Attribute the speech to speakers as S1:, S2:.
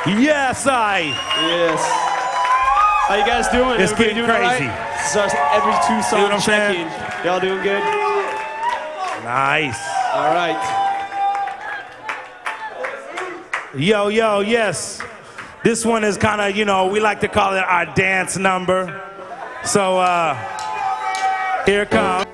S1: Yes,
S2: Yes. How you guys doing?
S1: It's
S2: Everybody
S1: getting
S2: doing all
S1: crazy.
S2: right? This is our every two
S1: what
S2: song
S1: I'm saying?
S2: check-in. Y'all doing good?
S1: Nice.
S2: All right.
S1: Yo, yes. This one is kind of, we like to call it our dance number. So, here it comes.